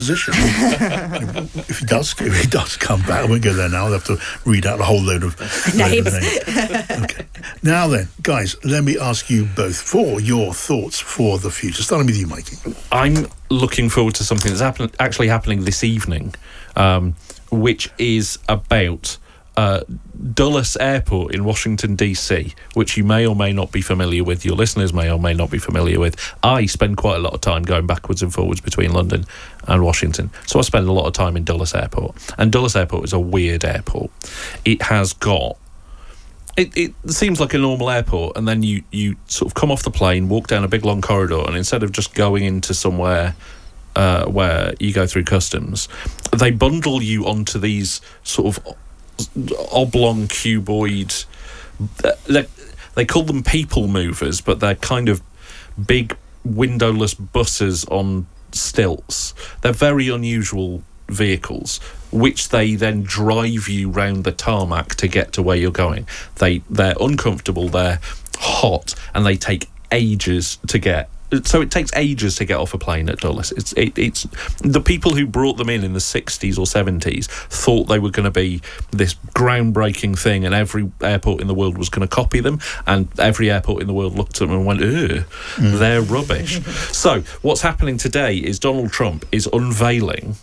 position. If he does come back, I won't go there now. I'll have to read out a whole load of names. Okay. Now then, guys, let me ask you both for your thoughts for the future. Starting with you, Mikey. I'm looking forward to something that's actually happening this evening, which is about Dulles Airport in Washington, D.C., which you may or may not be familiar with. Your listeners may or may not be familiar with. I spend quite a lot of time going backwards and forwards between London and Washington, so I spend a lot of time in Dulles Airport. And Dulles Airport is a weird airport. It has got... It seems like a normal airport, and then you sort of come off the plane, walk down a big long corridor, and instead of just going into somewhere where you go through customs, they bundle you onto these sort of oblong cuboid, they call them people movers, but they're kind of big windowless buses on stilts. They're very unusual vehicles, which they then drive you round the tarmac to get to where you're going. They're uncomfortable, they're hot, and they take ages to get. So it takes ages to get off a plane at Dulles. It's the people who brought them in the 60s or 70s thought they were going to be this groundbreaking thing, and every airport in the world was going to copy them, and every airport in the world looked at them and went, ugh, they're rubbish. So what's happening today is Donald Trump is unveiling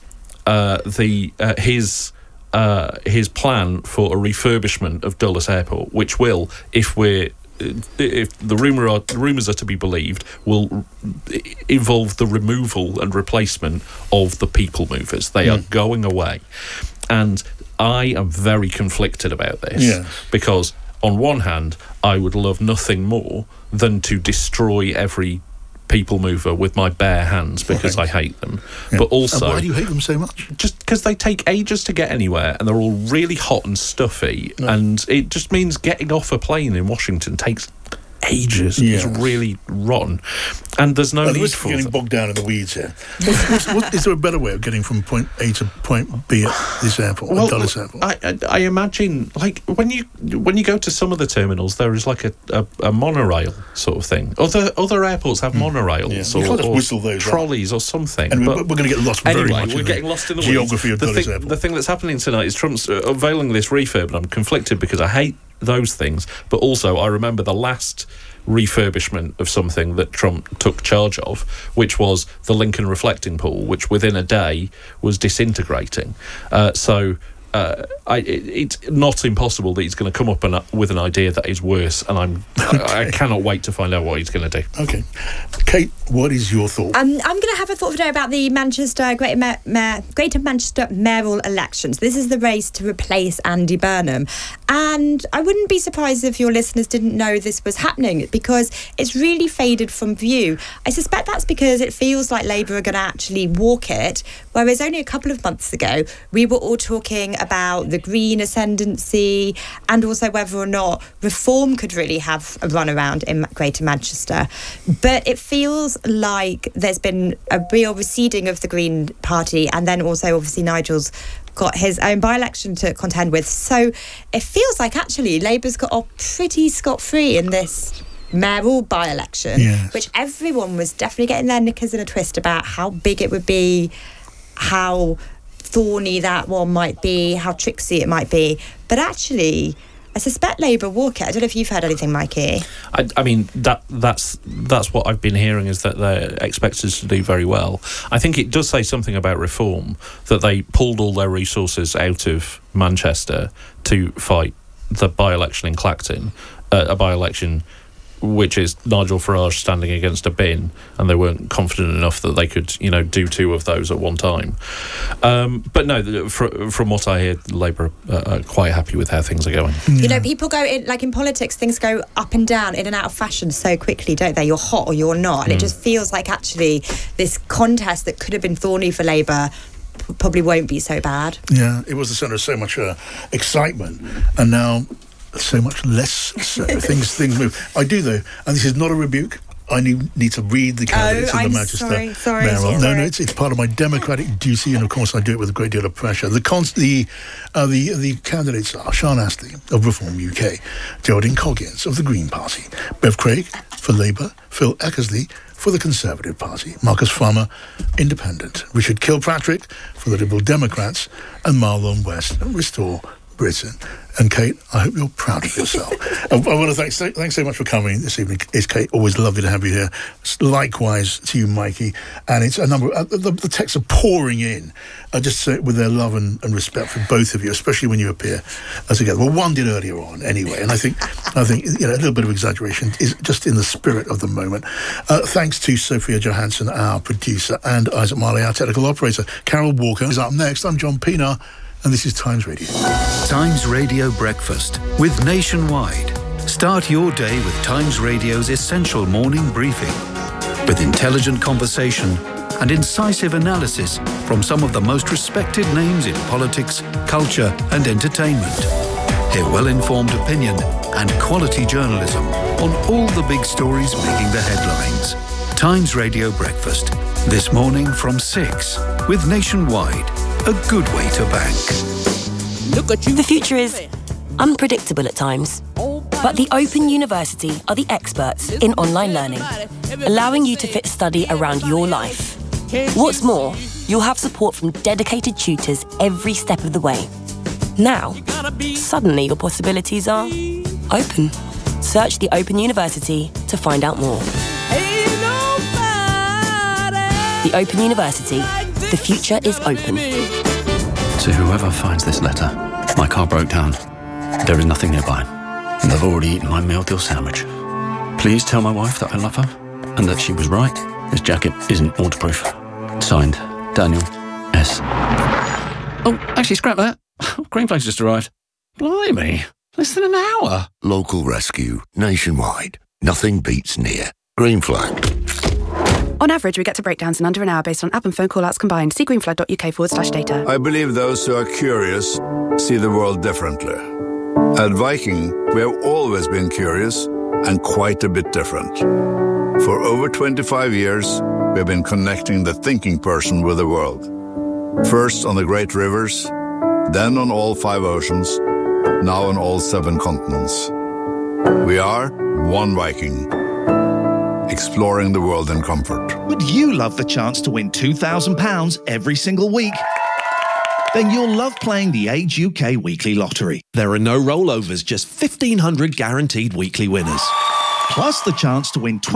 his plan for a refurbishment of Dulles Airport, which will, if the rumours are to be believed, will involve the removal and replacement of the people movers. They are going away. And I am very conflicted about this, because on one hand, I would love nothing more than to destroy every people mover with my bare hands, because I hate them. But also... And why do you hate them so much? Just because they take ages to get anywhere, and they're all really hot and stuffy, and it just means getting off a plane in Washington takes ages. It's really rotten, and there's no need for getting bogged down in the weeds here. Is there a better way of getting from point A to point B at this airport, at Dulles Airport? I imagine, like, when you go to some of the terminals, there is like a monorail sort of thing. Other airports have monorails or trolleys or something. And we're going to get lost very much. We're getting lost in the geography of Dulles Airport. The thing that's happening tonight is Trump's unveiling this refurb, and I'm conflicted because I hate those things, but also I remember the last refurbishment of something that Trump took charge of, which was the Lincoln reflecting pool, which within a day was disintegrating. It's not impossible that he's going to come up with an idea that is worse, and I cannot wait to find out what he's going to do. Okay. Kate, what is your thought? I'm going to have a thought today about the Greater Manchester mayoral elections. This is the race to replace Andy Burnham. And I wouldn't be surprised if your listeners didn't know this was happening, because it's really faded from view. I suspect that's because it feels like Labour are going to actually walk it, whereas only a couple of months ago we were all talking about the Green ascendancy and also whether or not Reform could really have a run around in Greater Manchester. But it feels like there's been a real receding of the Green Party, and then also obviously Nigel's got his own by-election to contend with. So it feels like actually Labour's got off pretty scot-free in this mayoral by-election, which everyone was definitely getting their knickers in a twist about how big it would be, how thorny that one might be, how tricksy it might be. But actually, I suspect Labour walk it. I don't know if you've heard anything, Mikey. I mean, that's what I've been hearing, is that they're expected to do very well. I think it does say something about Reform that they pulled all their resources out of Manchester to fight the by-election in Clacton, a by-election which is Nigel Farage standing against a bin, and they weren't confident enough that they could, do two of those at one time. But no, from what I hear, Labour are quite happy with how things are going. People go in, like in politics, things go up and down, in and out of fashion so quickly, don't they? You're hot or you're not, and it just feels like actually this contest that could have been thorny for Labour probably won't be so bad. Yeah, it was the centre of so much excitement, and now so much less so. things move. I do, though, and this is not a rebuke, I need to read the candidates in the Manchester mayoral. No, it's part of my democratic duty, and of course I do it with a great deal of pressure. The candidates are Sean Astley of Reform UK, Geraldine Coggins of the Green Party, Bev Craig for Labour, Phil Eckersley for the Conservative Party, Marcus Farmer, Independent, Richard Kilpatrick for the Liberal Democrats, and Marlon West, Restore Britain. And Kate, I hope you're proud of yourself. I want to thanks so much for coming this evening. It's Kate, always lovely to have you here. Likewise to you, Mikey. And it's a number. The texts are pouring in, just with their love and respect for both of you, especially when you appear together. Well, one did earlier on, anyway. And I think a little bit of exaggeration is just in the spirit of the moment. Thanks to Sophia Johansson, our producer, and Isaac Marley, our technical operator. Carol Walker is up next. I'm John Pienaar. And this is Times Radio. Times Radio Breakfast with Nationwide. Start your day with Times Radio's essential morning briefing. With intelligent conversation and incisive analysis from some of the most respected names in politics, culture and entertainment. Hear well-informed opinion and quality journalism on all the big stories making the headlines. Times Radio Breakfast. This morning from 6 with Nationwide. A good way to bank. Look at you. The future is unpredictable at times, but the Open University are the experts in online learning, allowing you to fit study around your life. What's more, you'll have support from dedicated tutors every step of the way. Now, suddenly your possibilities are open. Search the Open University to find out more. The Open University. The future is open. To whoever finds this letter, my car broke down. There is nothing nearby, and I've already eaten my meal deal sandwich. Please tell my wife that I love her and that she was right. This jacket isn't waterproof. Signed, Daniel S. Oh, actually, scrap that. Greenflags just arrived. Blimey, less than an hour. Local rescue, nationwide. Nothing beats near. Green Flag. On average, we get to breakdowns in under an hour based on app and phone call-outs combined. See greenflag.uk/data. I believe those who are curious see the world differently. At Viking, we have always been curious and quite a bit different. For over 25 years, we have been connecting the thinking person with the world. First on the great rivers, then on all 5 oceans, now on all 7 continents. We are one Viking. Exploring the world in comfort. Would you love the chance to win £2,000 every single week? Then you'll love playing the Age UK Weekly Lottery. There are no rollovers, just 1,500 guaranteed weekly winners. Plus the chance to win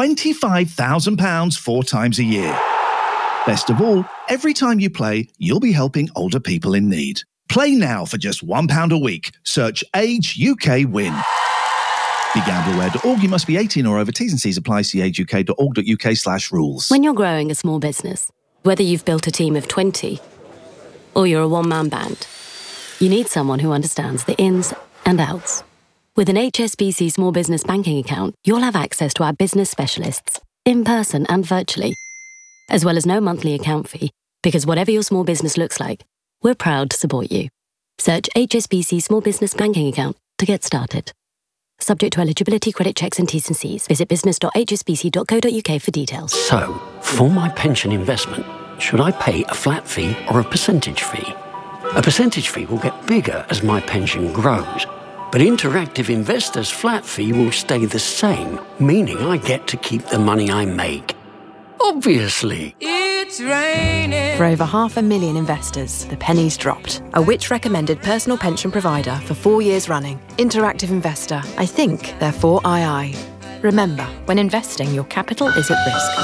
£25,000 4 times a year. Best of all, every time you play, you'll be helping older people in need. Play now for just £1 a week. Search Age UK Win. BeGambleAware.org. You must be 18 or over. T's and C's apply. See ageuk.org.uk/rules. When you're growing a small business, whether you've built a team of 20 or you're a one-man band, you need someone who understands the ins and outs. With an HSBC Small Business Banking account, you'll have access to our business specialists, in person and virtually, as well as no monthly account fee, because whatever your small business looks like, we're proud to support you. Search HSBC Small Business Banking account to get started. Subject to eligibility, credit checks and T's and C's. Visit business.hsbc.co.uk for details. So, for my pension investment, should I pay a flat fee or a percentage fee? A percentage fee will get bigger as my pension grows, but Interactive Investor's flat fee will stay the same, meaning I get to keep the money I make. Obviously. It's raining. For over 500,000 investors, the penny's dropped. A Which-recommended personal pension provider for 4 years running. Interactive Investor. I think, therefore II. Remember, when investing, your capital is at risk.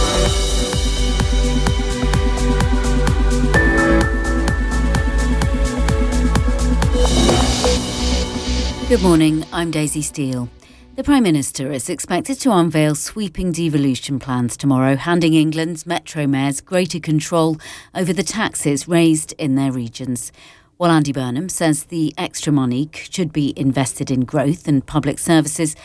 Good morning, I'm Daisy Steele. The Prime Minister is expected to unveil sweeping devolution plans tomorrow, handing England's metro mayors greater control over the taxes raised in their regions. While Andy Burnham says the extra money should be invested in growth and public services,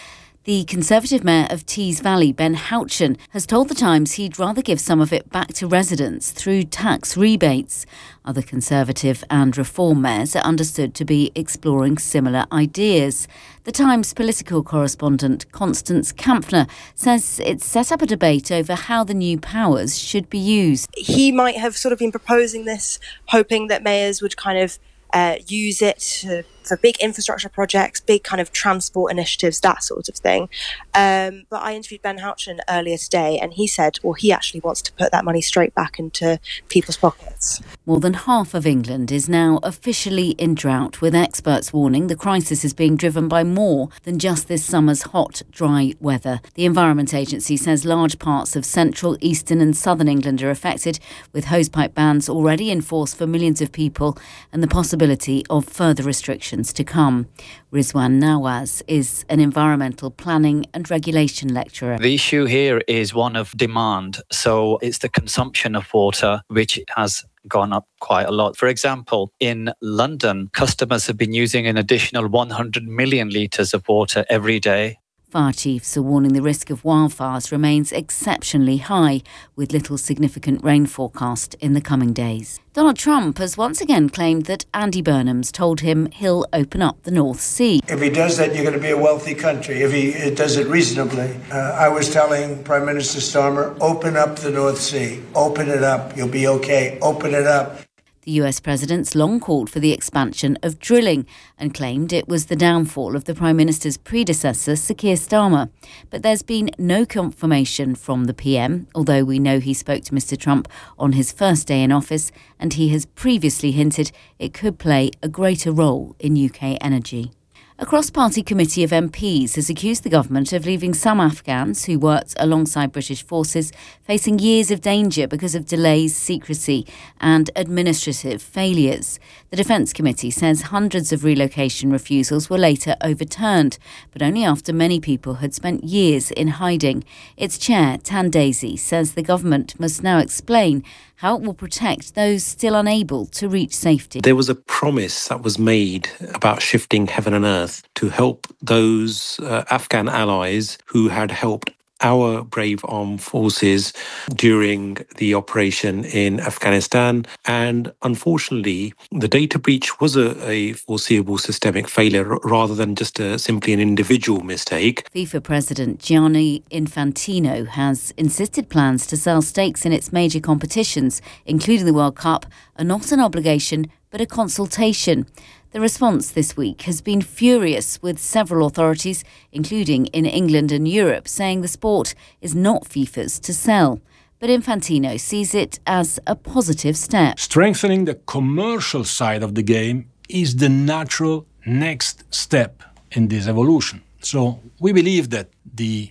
The Conservative Mayor of Tees Valley, Ben Houchen, has told The Times he'd rather give some of it back to residents through tax rebates. Other Conservative and Reform mayors are understood to be exploring similar ideas. The Times political correspondent Constance Kampfner says it's set up a debate over how the new powers should be used. He might have sort of been proposing this, hoping that mayors would kind of use it for big infrastructure projects, big kind of transport initiatives, that sort of thing. But I interviewed Ben Houchen earlier today, and he said, well, he actually wants to put that money straight back into people's pockets. More than half of England is now officially in drought, with experts warning the crisis is being driven by more than just this summer's hot, dry weather. The Environment Agency says large parts of central, eastern and southern England are affected, with hosepipe bans already in force for millions of people and the possibility of further restrictions to come. Rizwan Nawaz is an environmental planning and regulation lecturer. The issue here is one of demand. So it's the consumption of water which has gone up quite a lot. For example, in London, customers have been using an additional 100 million litres of water every day. Fire chiefs are warning the risk of wildfires remains exceptionally high, with little significant rain forecast in the coming days. Donald Trump has once again claimed that Andy Burnham's told him he'll open up the North Sea. If he does that, you're going to be a wealthy country, if he does it reasonably. I was telling Prime Minister Starmer, open up the North Sea. Open it up. You'll be okay. Open it up. The US president's long called for the expansion of drilling and claimed it was the downfall of the Prime Minister's predecessor, Sir Keir Starmer. But there's been no confirmation from the PM, although we know he spoke to Mr Trump on his first day in office, and he has previously hinted it could play a greater role in UK energy. A cross-party committee of MPs has accused the government of leaving some Afghans who worked alongside British forces facing years of danger because of delays, secrecy and administrative failures. The Defence Committee says hundreds of relocation refusals were later overturned, but only after many people had spent years in hiding. Its chair, Tan Daisy, says the government must now explain how it will protect those still unable to reach safety. There was a promise that was made about shifting heaven and earth to help those Afghan allies who had helped our brave armed forces during the operation in Afghanistan. And unfortunately, the data breach was a foreseeable systemic failure rather than just simply an individual mistake. FIFA President Gianni Infantino has insisted plans to sell stakes in its major competitions, including the World Cup, are not an obligation but a consultation. The response this week has been furious, with several authorities, including in England and Europe, saying the sport is not FIFA's to sell. But Infantino sees it as a positive step. Strengthening the commercial side of the game is the natural next step in this evolution. So we believe that the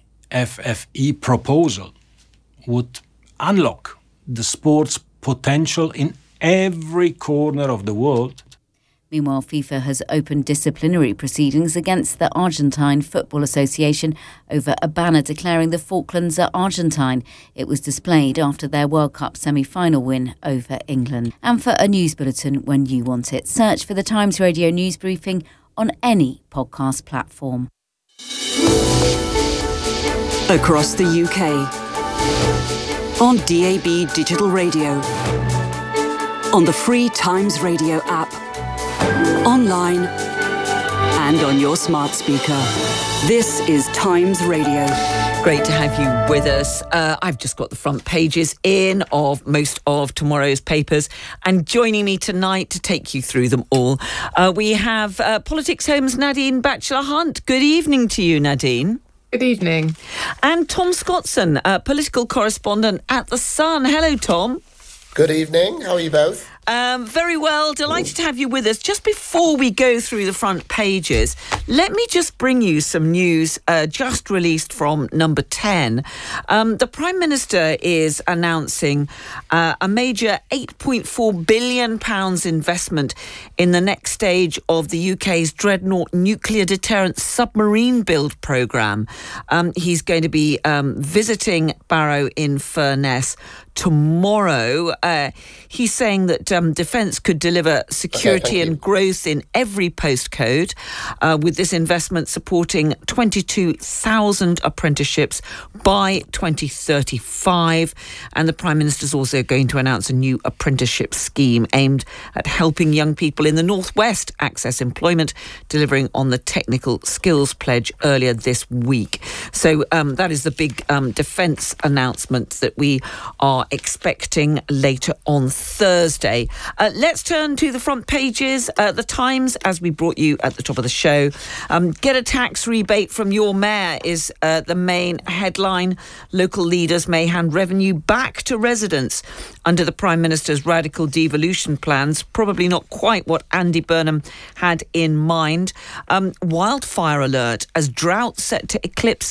FFE proposal would unlock the sport's potential in every corner of the world. Meanwhile, FIFA has opened disciplinary proceedings against the Argentine Football Association over a banner declaring the Falklands are Argentine. It was displayed after their World Cup semi-final win over England. And for a news bulletin when you want it, search for the Times Radio News Briefing on any podcast platform. Across the UK, on DAB Digital Radio, on the free Times Radio app, online and on your smart speaker. This is Times Radio. Great to have you with us. I've just got the front pages in of most of tomorrow's papers, and joining me tonight to take you through them all, we have Politics Home's Nadine Batchelor-Hunt. Good evening to you, Nadine. Good evening. And Tom Scotson, political correspondent at The Sun. Hello, Tom. Good evening. How are you both? Very well. Delighted to have you with us. Just before we go through the front pages, let me just bring you some news just released from Number 10. The Prime Minister is announcing a major £8.4 billion investment in the next stage of the UK's Dreadnought nuclear deterrent submarine build programme. He's going to be visiting Barrow in Furness tomorrow. He's saying that defence could deliver security and growth in every postcode, with this investment supporting 22,000 apprenticeships by 2035. And the Prime Minister's also going to announce a new apprenticeship scheme aimed at helping young people in the Northwest access employment, delivering on the Technical Skills Pledge earlier this week. So that is the big defence announcement that we are expecting later on Thursday. Let's turn to the front pages. The Times, as we brought you at the top of the show. Get a tax rebate from your mayor is the main headline. Local leaders may hand revenue back to residents under the Prime Minister's radical devolution plans. Probably not quite what Andy Burnham had in mind. Wildfire alert as drought set to eclipse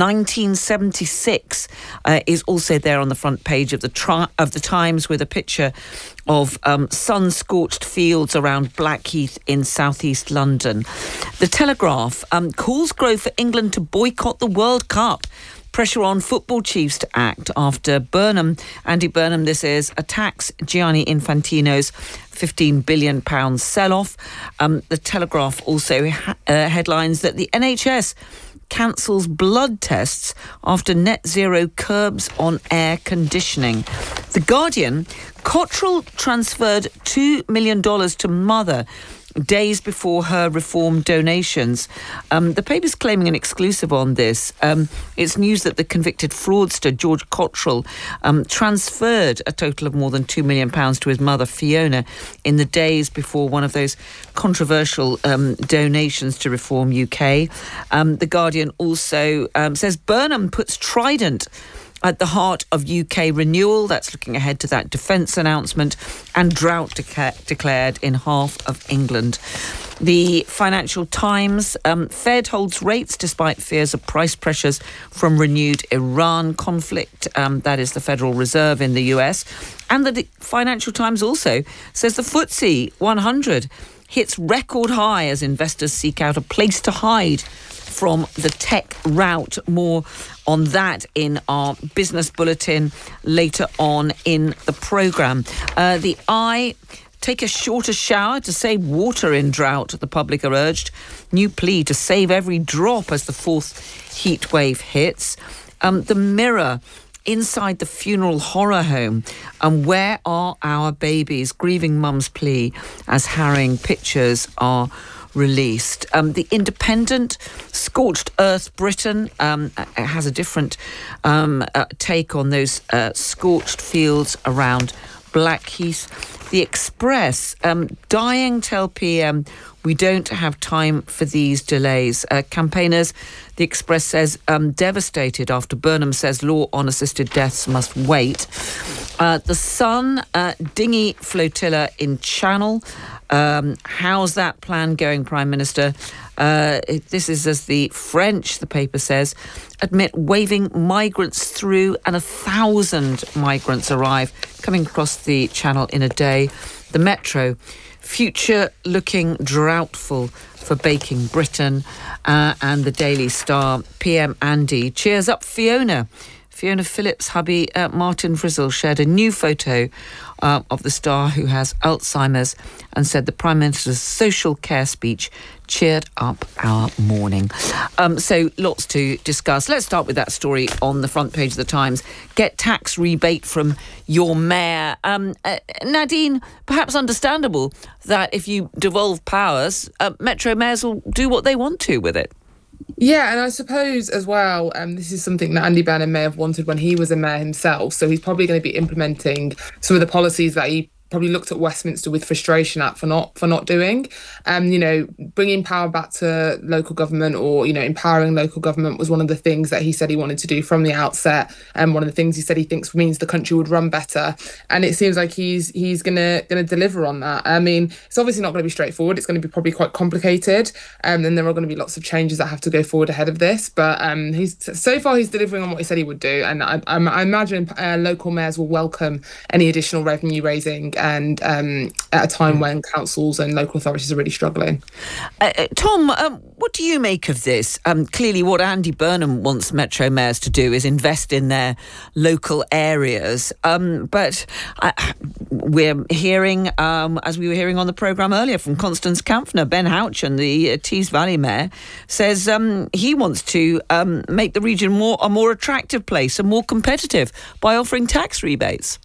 1976 is also there on the front page of the Times, with a picture of sun-scorched fields around Blackheath in southeast London. The Telegraph calls Grove for England to boycott the World Cup. Pressure on football chiefs to act after Andy Burnham, this is, attacks Gianni Infantino's £15 billion sell-off. The Telegraph also headlines that the NHS cancels blood tests after net zero curbs on air conditioning. The Guardian, Cottrell transferred $2 million to mother days before her reform donations. The paper's claiming an exclusive on this. It's news that the convicted fraudster George Cottrell transferred a total of more than £2 million to his mother Fiona in the days before one of those controversial donations to Reform UK. The Guardian also says Burnham puts Trident at the heart of UK renewal. That's looking ahead to that defence announcement, and drought declared in half of England. The Financial Times, Fed holds rates despite fears of price pressures from renewed Iran conflict. That is the Federal Reserve in the US. And the Financial Times also says the FTSE 100 hits record high as investors seek out a place to hide from the tech rout. More on that in our business bulletin later on in the programme. The Eye, take a shorter shower to save water in drought, the public are urged. New plea to save every drop as the fourth heat wave hits. The Mirror, inside the funeral horror home, and where are our babies? Grieving mum's plea as harrowing pictures are released. The Independent, scorched earth Britain, has a different take on those scorched fields around Blackheath. The Express, dying tell PM, we don't have time for these delays. Campaigners, the Express says, devastated after Burnham says law on assisted deaths must wait. The Sun, dinghy flotilla in Channel. How's that plan going, Prime Minister? This is as the French, the paper says, admit waving migrants through, and 1,000 migrants arrive coming across the Channel in a day. The Metro, future looking droughtful for baking Britain. And the Daily Star, PM Andy cheers up Fiona. Fiona Phillips' hubby, Martin Frizzle, shared a new photo of the star who has Alzheimer's and said the Prime Minister's social care speech cheered up our morning. So lots to discuss. Let's start with that story on the front page of the Times. Get tax rebate from your mayor. Nadine, perhaps understandable that if you devolve powers, Metro mayors will do what they want to with it. Yeah, and I suppose as well, this is something that Andy Burnham may have wanted when he was a mayor himself. So he's probably going to be implementing some of the policies that he probably looked at Westminster with frustration at for not doing. Bringing power back to local government, or empowering local government, was one of the things that he said he wanted to do from the outset, and one of the things he said he thinks means the country would run better. And it seems like he's gonna deliver on that. I mean, it's obviously not going to be straightforward. It's going to be probably quite complicated, and there are going to be lots of changes that have to go forward ahead of this. But he's delivering on what he said he would do, and I imagine local mayors will welcome any additional revenue raising and at a time when councils and local authorities are really struggling. Tom, what do you make of this? Clearly what Andy Burnham wants Metro mayors to do is invest in their local areas. But we're hearing, as we were hearing on the programme earlier from Constance Kampfner, Ben Houchen, the Tees Valley mayor, says he wants to make the region a more attractive place and more competitive by offering tax rebates.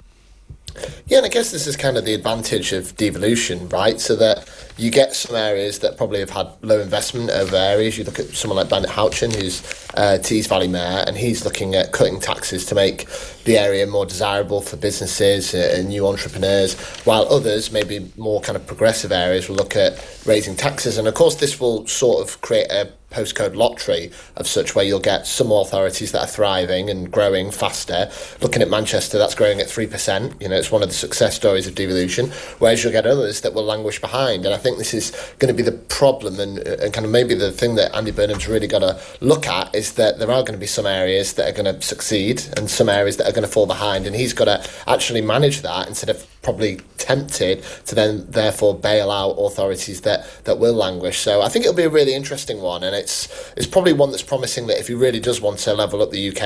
Yeah, and I guess this is kind of the advantage of devolution, right? So that you get some areas that probably have had low investment over areas. You look at someone like Ben Houchen, who's Tees Valley mayor, and he's looking at cutting taxes to make the area more desirable for businesses and new entrepreneurs, while others, maybe more kind of progressive areas, will look at raising taxes. And of course, this will sort of create a postcode lottery of such where you'll get some authorities that are thriving and growing faster. Looking at Manchester, that's growing at 3%. You know, it's one of the success stories of devolution, whereas you'll get others that will languish behind. And I think this is going to be the problem and kind of maybe the thing that Andy Burnham's really got to look at is that there are going to be some areas that are going to succeed and some areas that are going to fall behind, and he's got to actually manage that instead of probably tempted to then therefore bail out authorities that will languish. So I think it'll be a really interesting one, and it's probably one that's promising that if he really does want to level up the UK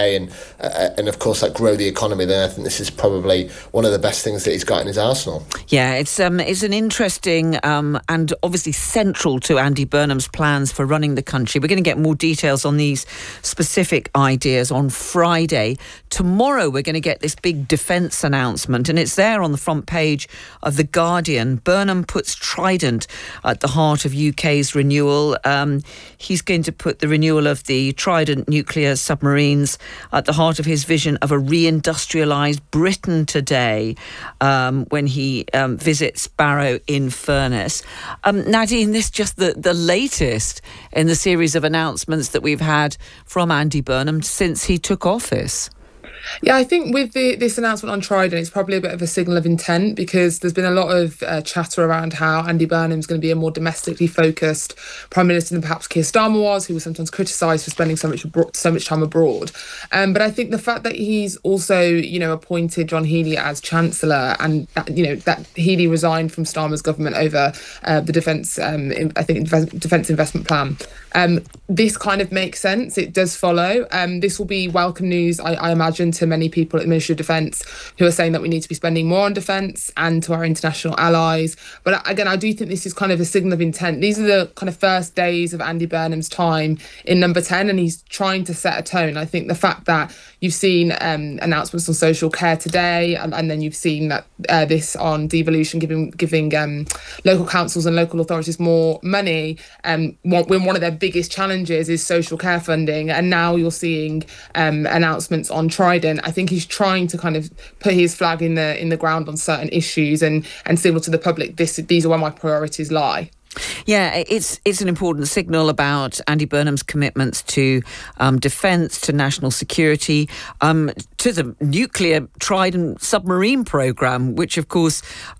and of course like grow the economy, then I think this is probably one of the best things that he's got in his arsenal. Yeah, it's an interesting and obviously central to Andy Burnham's plans for running the country. We're going to get more details on these specific ideas on Friday. Tomorrow we're going to get this big defence announcement, and it's there on the front page of The Guardian. Burnham puts Trident at the heart of UK's renewal. He's going to put the renewal of the Trident nuclear submarines at the heart of his vision of a reindustrialised Britain today when he visits Barrow in Furness. Nadine, this is just the latest in the series of announcements that we've had from Andy Burnham since he took office. Yeah, I think with this announcement on Trident, it's probably a bit of a signal of intent, because there's been a lot of chatter around how Andy Burnham's going to be a more domestically focused Prime Minister than perhaps Keir Starmer was, who was sometimes criticised for spending so much time abroad. But I think the fact that he's also, appointed John Healey as Chancellor, and that Healey resigned from Starmer's government over the defence investment plan. This kind of makes sense. It does follow. This will be welcome news, I imagine, to many people at the Ministry of Defence who are saying that we need to be spending more on defence and to our international allies. But again, I do think this is kind of a signal of intent. These are the kind of first days of Andy Burnham's time in Number 10, and he's trying to set a tone. I think the fact that you've seen announcements on social care today, and then you've seen that this on devolution, giving local councils and local authorities more money, when one of their biggest challenges is social care funding, and now you're seeing announcements on Trident. I think he's trying to kind of put his flag in the ground on certain issues and signal to the public these are where my priorities lie. Yeah, it's an important signal about Andy Burnham's commitments to defence, to national security, to the nuclear Trident submarine programme, which of course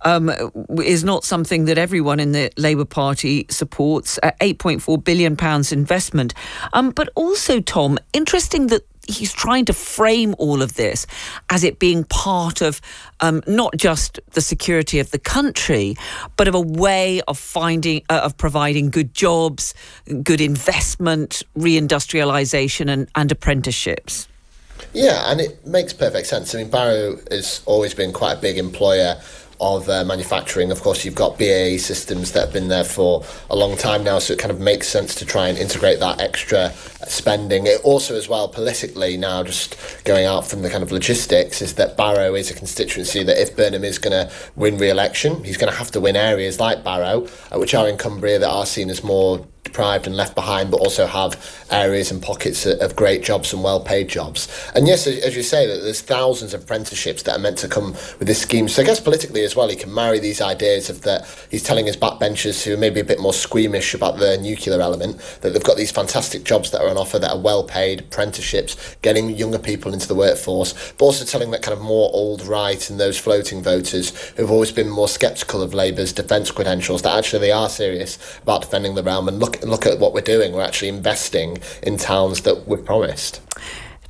is not something that everyone in the Labour Party supports. £8.4 billion investment. But also, Tom, interesting that he's trying to frame all of this as it being part of not just the security of the country, but of a way of providing good jobs, good investment, reindustrialisation and apprenticeships. Yeah, and it makes perfect sense. I mean, Barrow has always been quite a big employer of manufacturing. Of course, you've got BAE Systems that have been there for a long time now, so it kind of makes sense to try and integrate that extra spending. It also, as well, politically now, just going out from the kind of logistics, is that Barrow is a constituency that if Burnham is going to win re-election, he's going to have to win areas like Barrow, which are in Cumbria, that are seen as more deprived and left behind, but also have areas and pockets of great jobs and well-paid jobs. And yes, as you say, that there's thousands of apprenticeships that are meant to come with this scheme. So I guess politically as well, he can marry these ideas of that he's telling his backbenchers who are maybe a bit more squeamish about the nuclear element that they've got these fantastic jobs that are on offer that are well-paid, apprenticeships, getting younger people into the workforce, but also telling that kind of more old right and those floating voters who've always been more sceptical of Labour's defence credentials that actually they are serious about defending the realm and look at what we're doing. We're actually investing in towns that we've promised.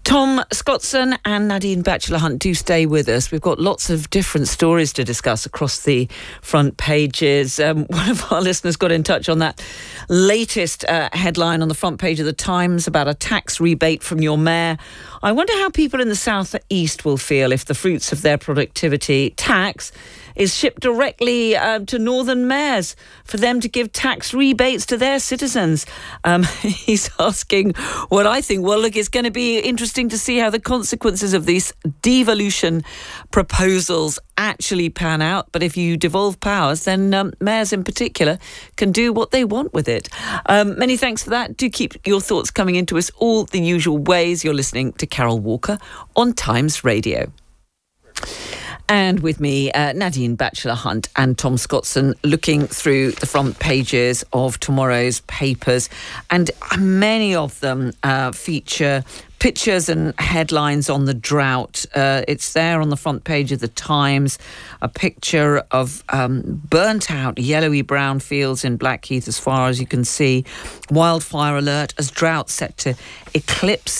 Tom Scotson and Nadine Batchelor-Hunt, do stay with us. We've got lots of different stories to discuss across the front pages. One of our listeners got in touch on that latest headline on the front page of the Times about a tax rebate from your mayor. I wonder how people in the South East will feel if the fruits of their productivity tax is shipped directly to northern mayors for them to give tax rebates to their citizens. He's asking what I think. Well, look, it's going to be interesting to see how the consequences of these devolution proposals actually pan out. But if you devolve powers, then mayors in particular can do what they want with it. Many thanks for that. Do keep your thoughts coming into us all the usual ways. You're listening to Carol Walker on Times Radio. And with me, Nadine Batchelor-Hunt and Tom Scotson, looking through the front pages of tomorrow's papers. And many of them feature pictures and headlines on the drought. It's there on the front page of the Times, a picture of burnt out yellowy brown fields in Blackheath as far as you can see. Wildfire alert as drought set to eclipse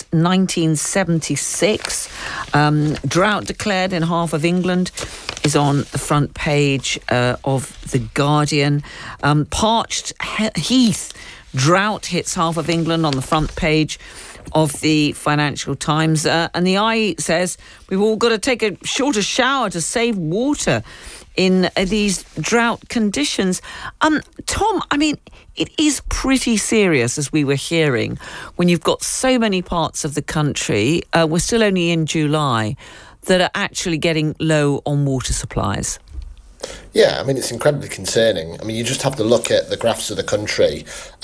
1976. Drought declared in half of England is on the front page of The Guardian. Parched heath, drought hits half of England on the front page of the Financial Times. And the Eye says we've all got to take a shorter shower to save water in these drought conditions. Tom, I mean, it is pretty serious, as we were hearing, when you've got so many parts of the country, we're still only in July, that are actually getting low on water supplies. Yeah, I mean, it's incredibly concerning. I mean, you just have to look at the graphs of the country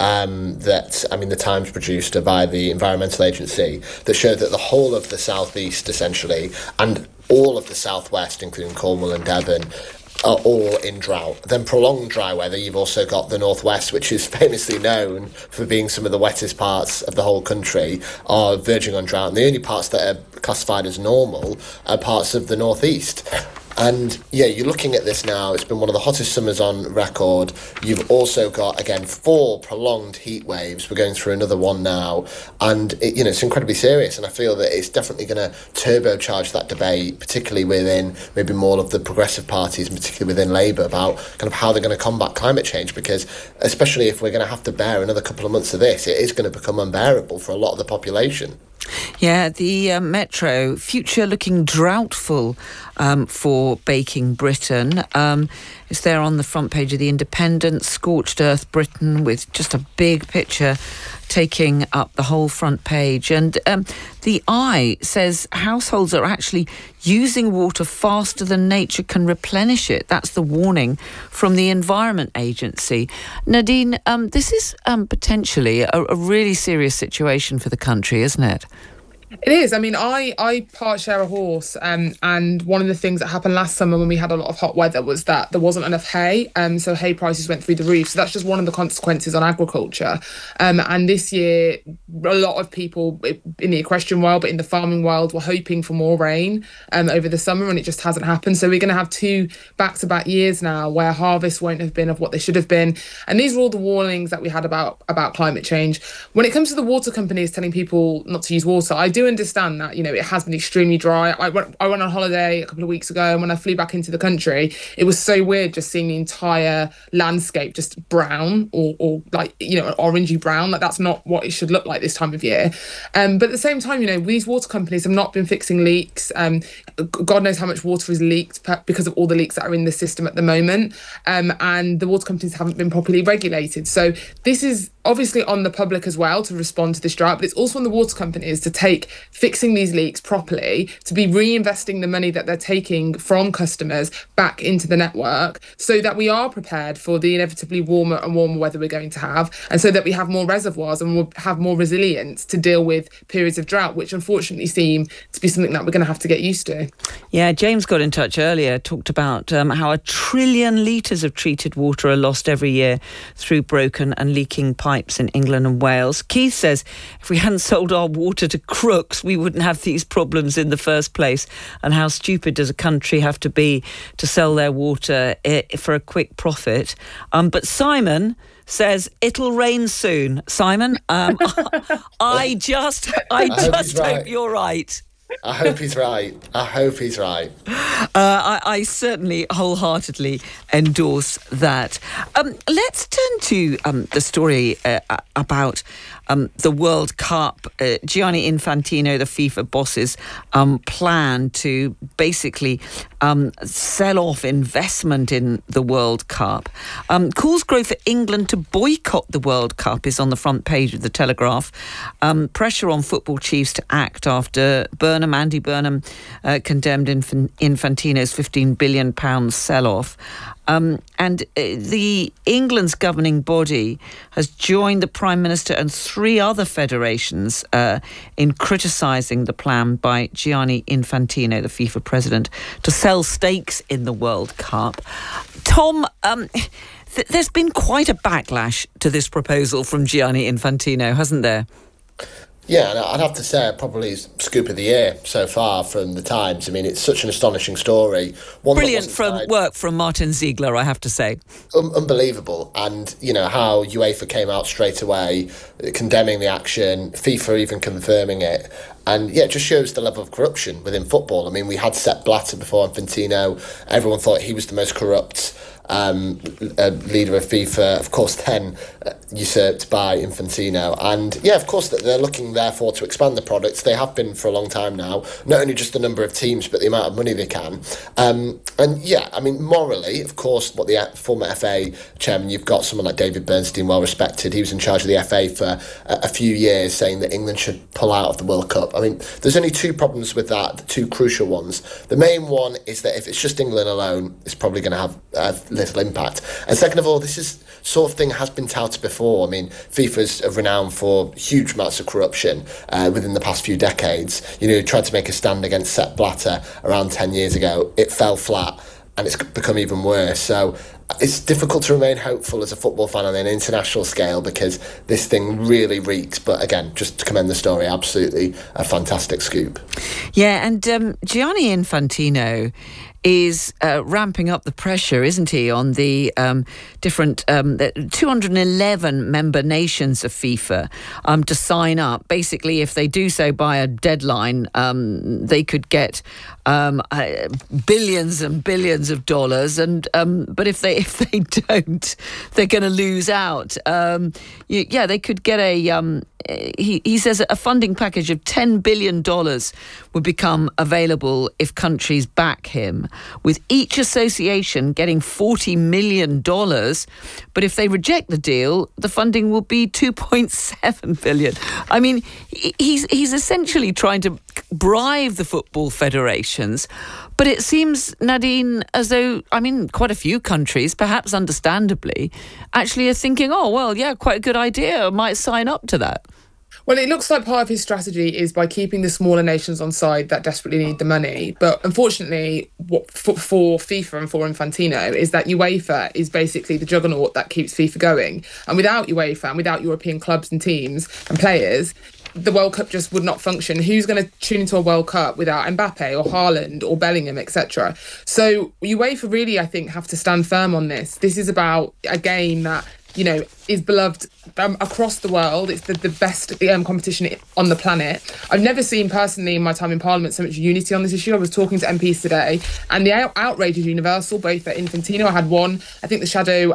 the Times produced by the Environmental Agency that showed that the whole of the southeast, essentially, and all of the southwest, including Cornwall and Devon, are all in drought. Then prolonged dry weather, you've also got the northwest, which is famously known for being some of the wettest parts of the whole country, are verging on drought. And the only parts that are classified as normal are parts of the northeast. And yeah, you're looking at this now. It's been one of the hottest summers on record. You've also got, again, 4 prolonged heat waves. We're going through another one now. And, it's incredibly serious. And I feel that it's definitely going to turbocharge that debate, particularly within maybe more of the progressive parties, and particularly within Labour, about kind of how they're going to combat climate change. Because especially if we're going to have to bear another couple of months of this, it is going to become unbearable for a lot of the population. Yeah, the Metro, future looking droughtful for baking Britain. It's there on the front page of The Independent, Scorched Earth Britain, with just a big picture taking up the whole front page. And the Eye says households are actually using water faster than nature can replenish it. That's the warning from the Environment Agency. Nadine, this is potentially a really serious situation for the country, isn't it? It is. I mean, I part share a horse, and one of the things that happened last summer when we had a lot of hot weather was that there wasn't enough hay, so hay prices went through the roof. So that's just one of the consequences on agriculture. And this year, a lot of people in the equestrian world, but in the farming world, were hoping for more rain over the summer, and it just hasn't happened. So we're going to have 2 back-to-back years now where harvests won't have been of what they should have been. And these are all the warnings that we had about climate change. When it comes to the water companies telling people not to use water, I do understand that, it has been extremely dry. I went on holiday a couple of weeks ago, and when I flew back into the country, it was so weird just seeing the entire landscape just brown or like, orangey brown. Like, that's not what it should look like this time of year. But at the same time, these water companies have not been fixing leaks. God knows how much water is leaked because of all the leaks that are in the system at the moment. And the water companies haven't been properly regulated. So this is obviously on the public as well to respond to this drought, but it's also on the water companies to take fixing these leaks properly, to be reinvesting the money that they're taking from customers back into the network, so that we are prepared for the inevitably warmer and warmer weather we're going to have, and so that we have more reservoirs and we'll have more resilience to deal with periods of drought, which unfortunately seem to be something that we're going to have to get used to. Yeah, James got in touch earlier, talked about how 1 trillion litres of treated water are lost every year through broken and leaking pipes in England and Wales. Keith says if we hadn't sold our water to Crook, looks, we wouldn't have these problems in the first place. And how stupid does a country have to be to sell their water for a quick profit? But Simon says it'll rain soon. Simon, I just hope you're right. I hope he's right. I certainly wholeheartedly endorse that. Let's turn to the story about the World Cup. Gianni Infantino, the FIFA boss's plan to basically sell off investment in the World Cup. Calls grow for England to boycott the World Cup is on the front page of the Telegraph. Pressure on football chiefs to act after Andy Burnham condemned Infantino's £15 billion sell-off. And the England's governing body has joined the Prime Minister and 3 other federations in criticising the plan by Gianni Infantino, the FIFA president, to sell stakes in the World Cup. Tom, there's been quite a backlash to this proposal from Gianni Infantino, hasn't there? Yeah, and I'd have to say probably scoop of the year so far from the Times. I mean, it's such an astonishing story. Brilliant work from Martin Ziegler, I have to say. Unbelievable. And, you know, how UEFA came out straight away condemning the action, FIFA even confirming it. And, yeah, it just shows the level of corruption within football. I mean, we had Sepp Blatter before Infantino. Everyone thought he was the most corrupt leader of FIFA, of course, then usurped by Infantino. And yeah, of course, they're looking therefore to expand the products. They have been for a long time now, not only just the number of teams, but the amount of money they can. And yeah, I mean, morally, of course, what the former FA chairman, you've got someone like David Bernstein, well respected. He was in charge of the FA for a few years, saying that England should pull out of the World Cup. I mean, there's only 2 problems with that, the 2 crucial ones. The main one is that if it's just England alone, it's probably going to have little impact. And second of all, this is sort of thing has been touted before. I mean, FIFA's renowned for huge amounts of corruption within the past few decades. You know, tried to make a stand against Sepp Blatter around 10 years ago. It fell flat, and it's become even worse. So it's difficult to remain hopeful as a football fan on an international scale because this thing really reeks. But again, just to commend the story, absolutely a fantastic scoop. Yeah, and Gianni Infantino is ramping up the pressure, isn't he, on the different 211 member nations of FIFA to sign up. Basically, if they do so by a deadline, they could get billions and billions of dollars. And but if they don't, they're going to lose out. Yeah, they could get a. He says a funding package of $10 billion would become available if countries back him, with each association getting $40 million. But if they reject the deal, the funding will be $2.7 billion. I mean, he's essentially trying to bribe the football federations. But it seems, Nadine, as though, I mean, quite a few countries, perhaps understandably, actually are thinking, oh, well, yeah, quite a good idea, I might sign up to that. Well, it looks like part of his strategy is by keeping the smaller nations on side that desperately need the money. But unfortunately, what for FIFA and for Infantino is that UEFA is basically the juggernaut that keeps FIFA going. And without UEFA and without European clubs and teams and players, the World Cup just would not function. Who's going to tune into a World Cup without Mbappe or Haaland or Bellingham, etc.? So UEFA really, I think, have to stand firm on this. This is about a game that, you know, is beloved across the world. It's the best competition on the planet. I've never seen personally in my time in Parliament so much unity on this issue. I was talking to MPs today, and the outrage is universal, both at Infantino. I had one, I think the Shadow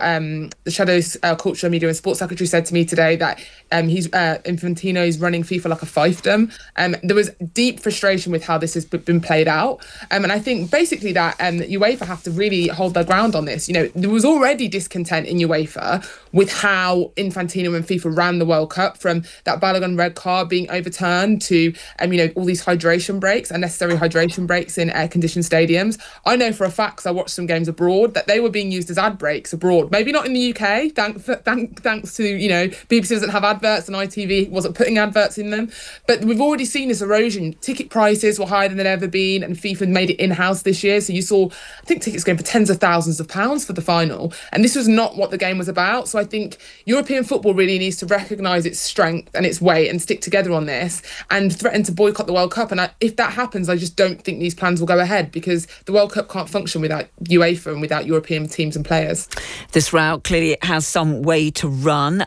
Culture, Media and Sports Secretary said to me today that Infantino is running FIFA like a fiefdom. There was deep frustration with how this has been played out. And I think basically that UEFA have to really hold their ground on this. You know, there was already discontent in UEFA with how Infantino and FIFA ran the World Cup, from that Balogun red card being overturned to, you know, all these hydration breaks, unnecessary hydration breaks in air-conditioned stadiums. I know for a fact, 'cause I watched some games abroad, that they were being used as ad breaks abroad. Maybe not in the UK, thanks to, you know, BBC doesn't have adverts and ITV wasn't putting adverts in them. But we've already seen this erosion. Ticket prices were higher than they'd ever been, and FIFA made it in-house this year. So you saw, I think, tickets going for tens of thousands of pounds for the final. And this was not what the game was about. So I think European football football really needs to recognise its strength and its weight and stick together on this and threaten to boycott the World Cup. And if that happens, I just don't think these plans will go ahead, because the World Cup can't function without UEFA and without European teams and players. This route clearly has some way to run.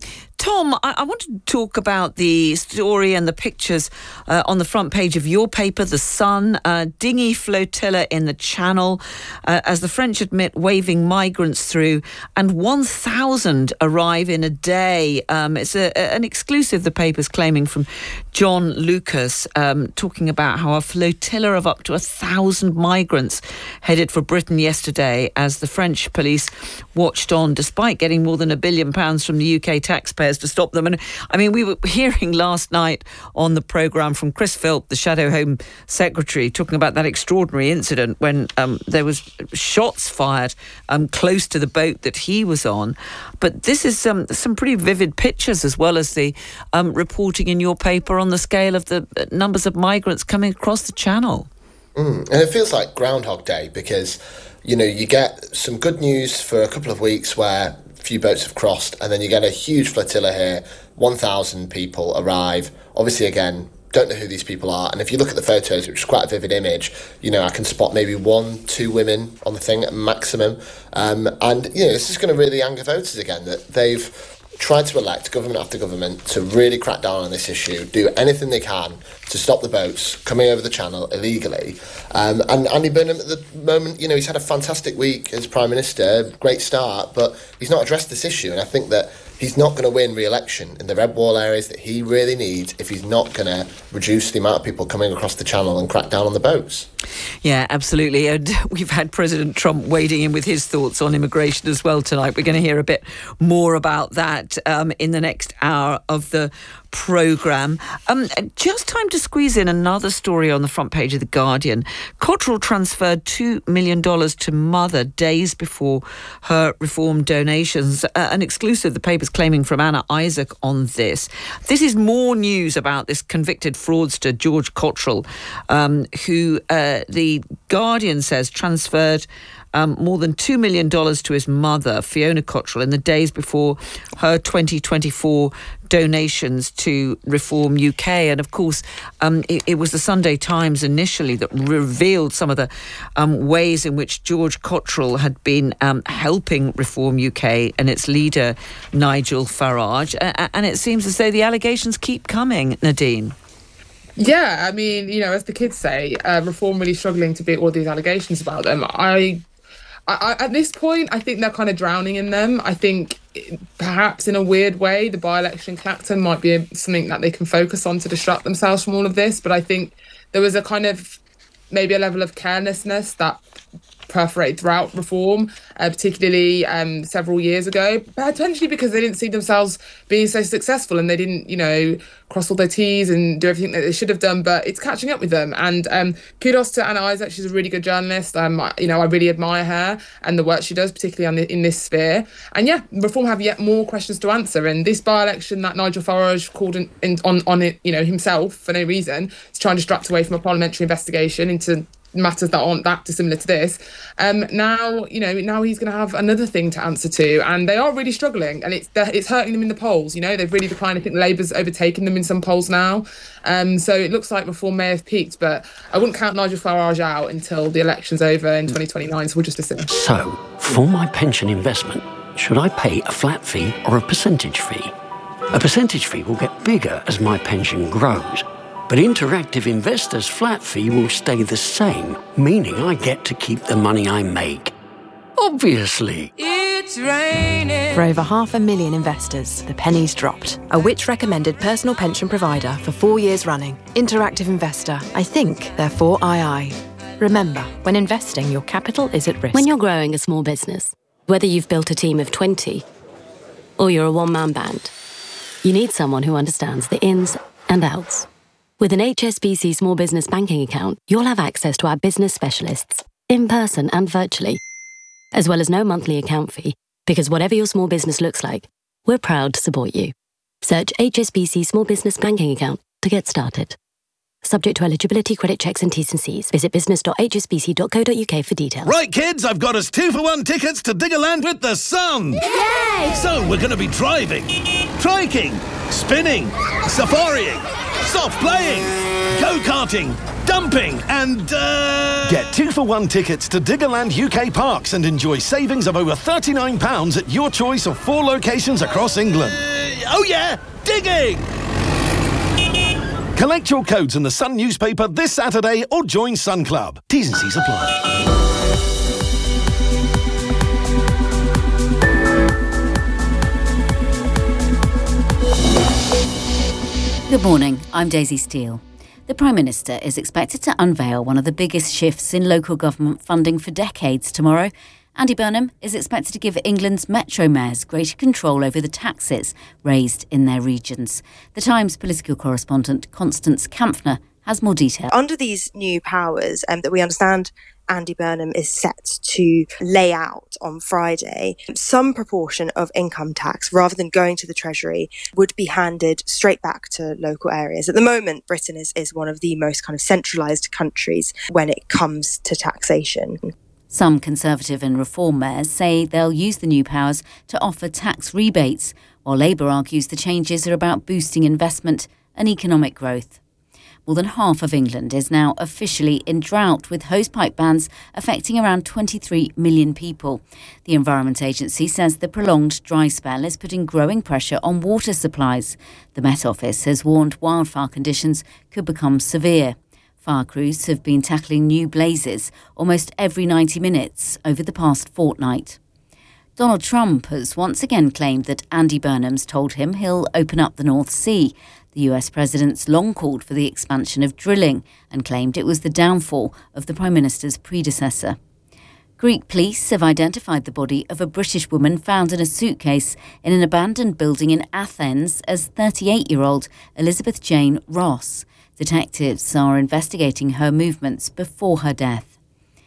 Tom, I want to talk about the story and the pictures on the front page of your paper, The Sun. Dinghy flotilla in the Channel as the French admit waving migrants through, and 1,000 arrive in a day. It's an exclusive the paper's claiming from John Lucas, talking about how a flotilla of up to 1,000 migrants headed for Britain yesterday as the French police watched on, despite getting more than £1 billion from the UK taxpayers to stop them. And I mean, we were hearing last night on the programme from Chris Philp, the Shadow Home Secretary, talking about that extraordinary incident when there was shots fired close to the boat that he was on. But this is some pretty vivid pictures, as well as the reporting in your paper on the scale of the numbers of migrants coming across the Channel. And it feels like Groundhog Day, because, you know, you get some good news for a couple of weeks where few boats have crossed, and then you get a huge flotilla here. 1,000 people arrive. Obviously, again, don't know who these people are, and if you look at the photos, which is quite a vivid image, you know, I can spot maybe 1-2 women on the thing at maximum, and you know, this is going to really anger voters again, that they've tried to elect government after government to really crack down on this issue, do anything they can to stop the boats coming over the Channel illegally. And Andy Burnham, at the moment, you know, he's had a fantastic week as Prime Minister, great start, but he's not addressed this issue. And I think that he's not going to win re-election in the red wall areas that he really needs if he's not going to reduce the amount of people coming across the Channel and crack down on the boats. Yeah, absolutely. And we've had President Trump wading in with his thoughts on immigration as well tonight. We're going to hear a bit more about that in the next hour of the programme. Just time to squeeze in another story on the front page of The Guardian. Cottrell transferred $2 million to mother days before her reform donations. An exclusive the paper's claiming from Anna Isaac on this. This is more news about this convicted fraudster, George Cottrell, who The Guardian says transferred more than $2 million to his mother, Fiona Cottrell, in the days before her 2024 donations to Reform UK. And of course, it was the Sunday Times initially that revealed some of the ways in which George Cottrell had been helping Reform UK and its leader, Nigel Farage. And it seems as though the allegations keep coming, Nadine. Yeah, I mean, you know, as the kids say, Reform really struggling to beat all these allegations about them. I at this point, I think they're kind of drowning in them. I think perhaps in a weird way, the by-election Clacton might be something that they can focus on to distract themselves from all of this. But I think there was a kind of maybe a level of carelessness that perforated throughout Reform, particularly several years ago, potentially because they didn't see themselves being so successful and they didn't, you know, cross all their T's and do everything that they should have done. But it's catching up with them. And kudos to Anna Isaac. She's a really good journalist. You know, I really admire her and the work she does, particularly in this sphere. And yeah, Reform have yet more questions to answer. And this by-election that Nigel Farage called on it, you know, himself for no reason, to try and distract away from a parliamentary investigation into matters that aren't that dissimilar to this. Now he's going to have another thing to answer to, and they are really struggling, and it's hurting them in the polls. You know, they've really declined. I think Labour's overtaken them in some polls now. So it looks like Reform may have peaked, but I wouldn't count Nigel Farage out until the election's over in 2029. So we'll just listen. So, for my pension investment, should I pay a flat fee or a percentage fee? A percentage fee will get bigger as my pension grows. But Interactive Investor's flat fee will stay the same, meaning I get to keep the money I make. Obviously. It's raining. For over 500,000 investors, the penny's dropped. A Which-recommended personal pension provider for 4 years running. Interactive Investor. I think, therefore II. Remember, when investing, your capital is at risk. When you're growing a small business, whether you've built a team of 20 or you're a one-man band, you need someone who understands the ins and outs. With an HSBC Small Business Banking account, you'll have access to our business specialists, in person and virtually, as well as no monthly account fee, because whatever your small business looks like, we're proud to support you. Search HSBC Small Business Banking account to get started. Subject to eligibility, credit checks and T's and C's. Visit business.hsbc.co.uk for details. Right, kids, I've got us 2-for-1 tickets to Diggerland with the sun. Yay! So we're going to be driving, triking, spinning, safarieing, soft playing, go-karting, dumping and, Get 2-for-1 tickets to Diggerland UK Parks and enjoy savings of over £39 at your choice of 4 locations across England. Oh yeah, digging! Collect your codes in the Sun newspaper this Saturday or join Sun Club. T's and C's apply. Good morning, I'm Daisy Steele. The Prime Minister is expected to unveil one of the biggest shifts in local government funding for decades tomorrow. Andy Burnham is expected to give England's metro mayors greater control over the taxes raised in their regions. The Times political correspondent Constance Kampfner has more detail. Under these new powers that we understand Andy Burnham is set to lay out on Friday, some proportion of income tax, rather than going to the Treasury, would be handed straight back to local areas. At the moment, Britain is one of the most kind of centralised countries when it comes to taxation. Some Conservative and Reform mayors say they'll use the new powers to offer tax rebates, while Labour argues the changes are about boosting investment and economic growth. More than half of England is now officially in drought, with hosepipe bans affecting around 23 million people. The Environment Agency says the prolonged dry spell is putting growing pressure on water supplies. The Met Office has warned wildfire conditions could become severe. Fire crews have been tackling new blazes almost every 90 minutes over the past fortnight. Donald Trump has once again claimed that Andy Burnham's told him he'll open up the North Sea. The US president's long called for the expansion of drilling and claimed it was the downfall of the Prime Minister's predecessor. Greek police have identified the body of a British woman found in a suitcase in an abandoned building in Athens as 38-year-old Elizabeth Jane Ross. Detectives are investigating her movements before her death.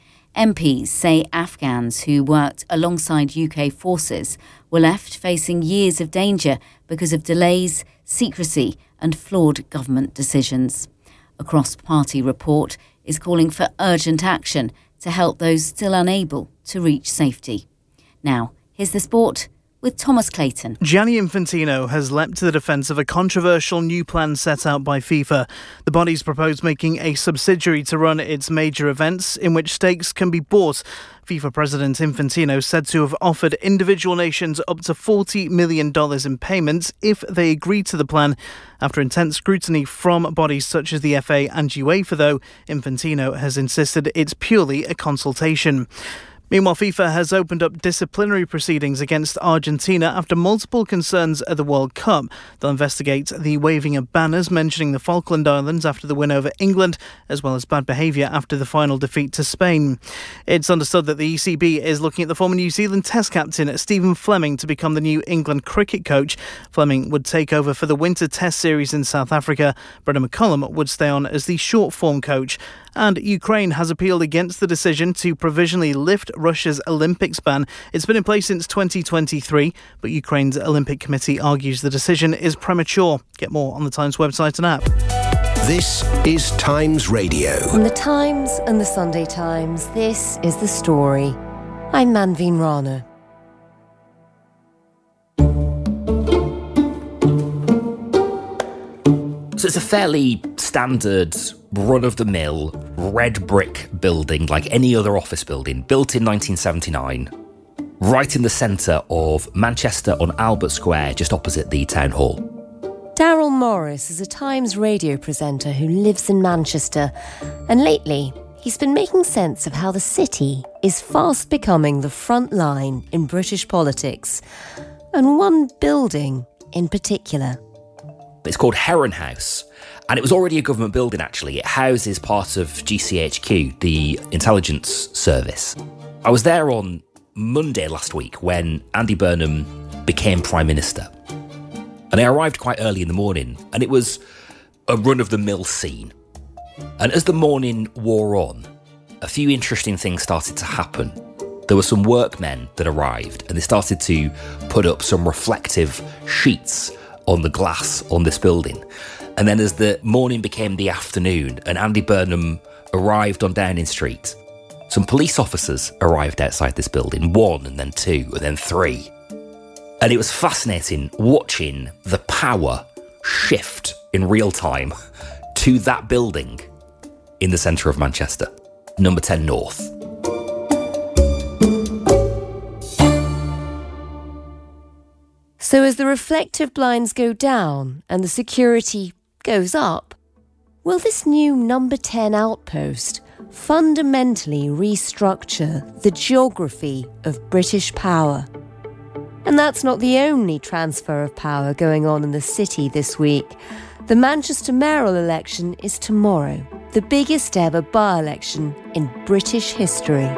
MPs say Afghans who worked alongside UK forces were left facing years of danger because of delays, secrecy and flawed government decisions. A cross-party report is calling for urgent action to help those still unable to reach safety. Now, here's the sport with Thomas Clayton. Gianni Infantino has leapt to the defence of a controversial new plan set out by FIFA. The body's proposed making a subsidiary to run its major events in which stakes can be bought. FIFA President Infantino said to have offered individual nations up to $40 million in payments if they agree to the plan. After intense scrutiny from bodies such as the FA and UEFA, though, Infantino has insisted it's purely a consultation. Meanwhile, FIFA has opened up disciplinary proceedings against Argentina after multiple concerns at the World Cup. They'll investigate the waving of banners mentioning the Falkland Islands after the win over England, as well as bad behaviour after the final defeat to Spain. It's understood that the ECB is looking at the former New Zealand Test captain Stephen Fleming to become the new England cricket coach. Fleming would take over for the Winter Test series in South Africa. Brendan McCullum would stay on as the short-form coach. And Ukraine has appealed against the decision to provisionally lift Russia's Olympics ban. It's been in place since 2023, but Ukraine's Olympic Committee argues the decision is premature. Get more on the Times website and app. This is Times Radio. From the Times and the Sunday Times, this is The Story. I'm Manveen Rana. So it's a fairly standard, run-of-the-mill, red brick building like any other office building, built in 1979, right in the centre of Manchester on Albert Square, just opposite the Town Hall. Daryl Morris is a Times radio presenter who lives in Manchester, and lately he's been making sense of how the city is fast becoming the front line in British politics, and one building in particular. It's called Heron House, and it was already a government building, actually. It houses part of GCHQ, the intelligence service. I was there on Monday last week when Andy Burnham became Prime Minister. And I arrived quite early in the morning, and it was a run-of-the-mill scene. And as the morning wore on, a few interesting things started to happen. There were some workmen that arrived, and they started to put up some reflective sheets on the glass on this building. And then as the morning became the afternoon and Andy Burnham arrived on Downing Street, some police officers arrived outside this building, 1 and then 2 and then 3. And it was fascinating watching the power shift in real time to that building in the centre of Manchester, number 10 North. So as the reflective blinds go down and the security goes up, will this new number 10 outpost fundamentally restructure the geography of British power? And that's not the only transfer of power going on in the city this week. The Manchester mayoral election is tomorrow, the biggest ever by-election in British history.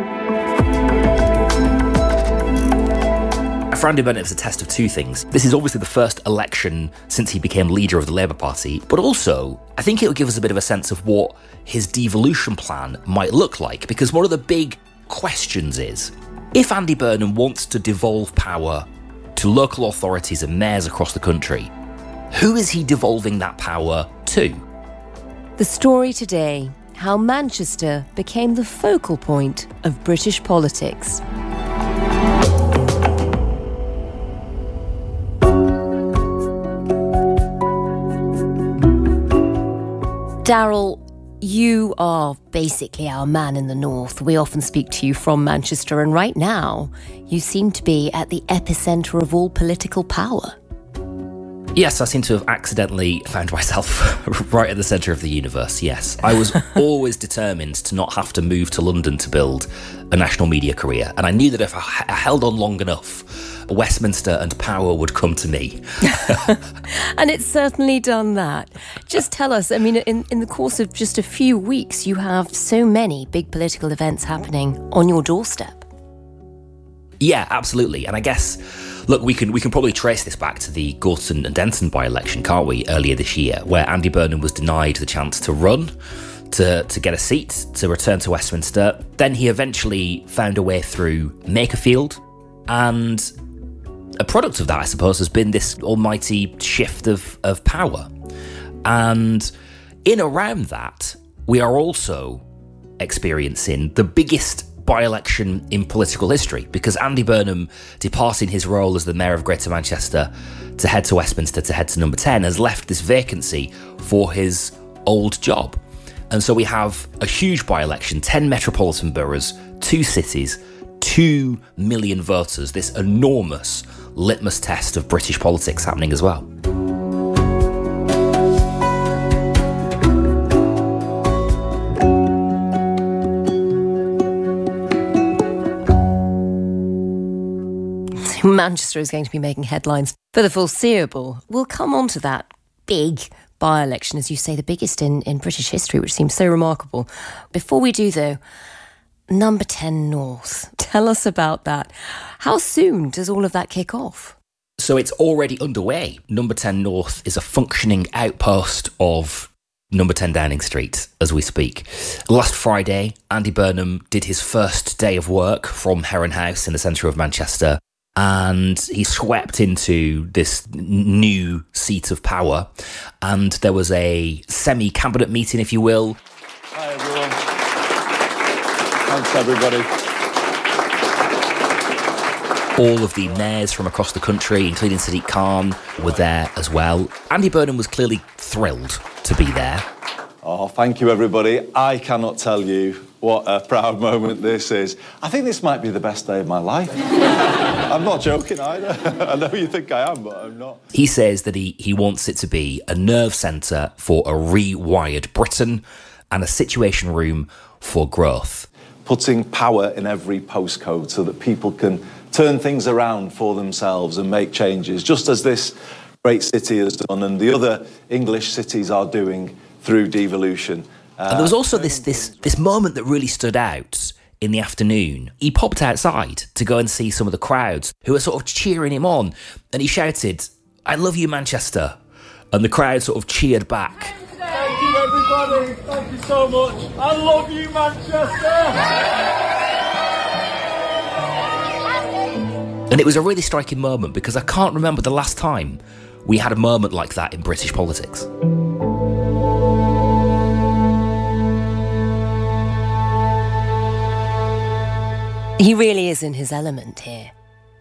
For Andy Burnham, it's a test of two things. This is obviously the first election since he became leader of the Labour Party, but also I think it will give us a bit of a sense of what his devolution plan might look like, because one of the big questions is, if Andy Burnham wants to devolve power to local authorities and mayors across the country, who is he devolving that power to? The story today, how Manchester became the focal point of British politics. Daryl, you are basically our man in the north. We often speak to you from Manchester, and right now you seem to be at the epicentre of all political power. Yes, I seem to have accidentally found myself right at the centre of the universe, yes. I was always determined to not have to move to London to build a national media career, and I knew that if I held on long enough, Westminster and power would come to me. And it's certainly done that. Just tell us, I mean, in the course of just a few weeks, you have so many big political events happening on your doorstep. Yeah, absolutely. And I guess, look, we can probably trace this back to the Gorton and Denton by-election, can't we, earlier this year, where Andy Burnham was denied the chance to run, to get a seat, to return to Westminster. Then he eventually found a way through Makerfield, and a product of that, I suppose, has been this almighty shift of power. And in around that, we are also experiencing the biggest by-election in political history, because Andy Burnham, departing his role as the Mayor of Greater Manchester to head to Westminster, to head to number 10, has left this vacancy for his old job. And so we have a huge by-election, 10 metropolitan boroughs, 2 cities, 2 million voters, this enormous litmus test of British politics happening as well. Manchester is going to be making headlines for the foreseeable. We'll come on to that big by-election, as you say, the biggest in British history, which seems so remarkable. Before we do, though, number 10 North. Tell us about that. How soon does all of that kick off? So it's already underway. Number 10 North is a functioning outpost of number 10 Downing Street as we speak. Last Friday, Andy Burnham did his first day of work from Heron House in the centre of Manchester, and he swept into this new seat of power, and there was a semi-cabinet meeting, if you will. Hi everyone. Thanks everybody. All of the mayors from across the country, including Sadiq Khan, were there as well. Andy Burnham was clearly thrilled to be there. Oh, thank you everybody. I cannot tell you what a proud moment this is. I think this might be the best day of my life. I'm not joking either. I know you think I am, but I'm not. He says that he wants it to be a nerve centre for a rewired Britain and a situation room for growth. Putting power in every postcode so that people can turn things around for themselves and make changes, just as this great city has done and the other English cities are doing through devolution. And there was also this moment that really stood out in the afternoon. He popped outside to go and see some of the crowds who were sort of cheering him on, and he shouted, "I love you, Manchester." And the crowd sort of cheered back. Thank you, everybody. Thank you so much. I love you, Manchester. And it was a really striking moment, because I can't remember the last time we had a moment like that in British politics. He really is in his element here.